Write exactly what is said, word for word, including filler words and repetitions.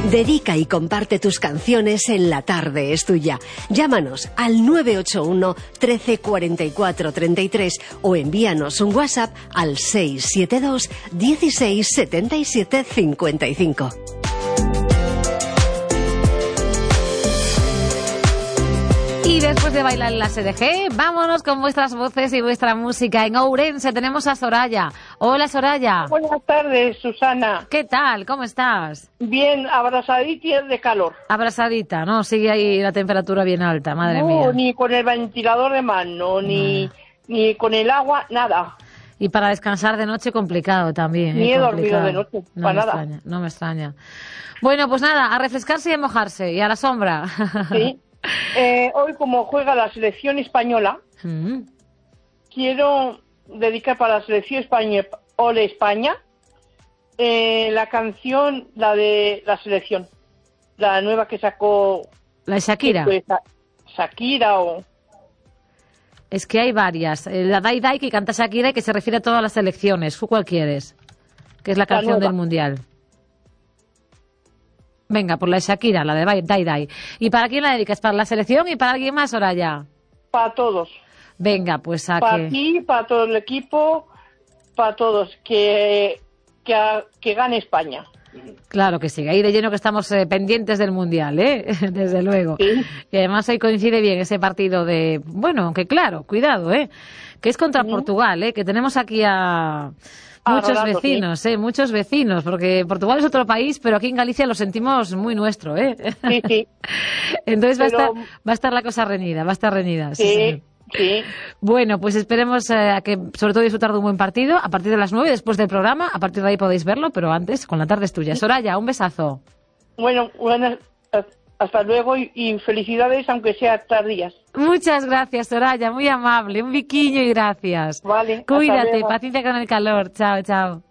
Dedica y comparte tus canciones en La Tarde es Tuya. Llámanos al nueve ocho uno, trece, cuarenta y cuatro, treinta y tres o envíanos un WhatsApp al seis siete dos, dieciséis, setenta y siete, cincuenta y cinco. Y después de bailar en la S D G, vámonos con vuestras voces y vuestra música. En Ourense tenemos a Soraya. Hola, Soraya. Buenas tardes, Susana. ¿Qué tal? ¿Cómo estás? Bien, abrazadita de calor. Abrazadita, ¿no? Sigue ahí la temperatura bien alta, madre no, mía. Ni con el ventilador de mano, ni, no. ni con el agua, nada. Y para descansar de noche complicado también. Ni ¿eh? he complicado. dormido de noche, no para me nada. Extraña, no me extraña. Bueno, pues nada, a refrescarse y a mojarse, y a la sombra. Sí. Eh, hoy, como juega la selección española, mm. quiero dedicar para la selección española, Ole España, eh, la canción, la de la selección, la nueva que sacó... ¿La de Shakira? Que fue Shakira o... Es que hay varias. La Dai Dai que canta Shakira y que se refiere a todas las selecciones. ¿Tú cuál quieres? Que es la canción la del Mundial. Venga, por la de Shakira, la de Dai Dai. ¿Y para quién la dedicas? ¿Para la selección y para alguien más, Soraya? Para todos. Venga, pues a Para que... ti, para todo el equipo, para todos. Que, que, que gane España. Claro que sí, ahí de lleno que estamos eh, pendientes del Mundial, ¿eh? Desde luego. Sí. Y además hoy coincide bien ese partido de... Bueno, aunque claro, cuidado, ¿eh? Que es contra sí. Portugal, ¿eh? Que tenemos aquí a... Muchos Rolando, vecinos, sí. eh, muchos vecinos, porque Portugal es otro país, pero aquí en Galicia lo sentimos muy nuestro, ¿eh? Sí, sí. Entonces pero... va, a estar, va a estar la cosa reñida, va a estar reñida. Sí, sí. sí. Bueno, pues esperemos eh, a que sobre todo disfrutar de un buen partido a partir de las nueve, después del programa, a partir de ahí podéis verlo, pero antes, con La Tarde es Tuya. Soraya, un besazo. Bueno, buenas... Hasta luego y, y felicidades, aunque sea tardías. Muchas gracias, Soraya, muy amable. Un biquiño y gracias. Vale. Cuídate, paciencia con el calor. Chao, chao.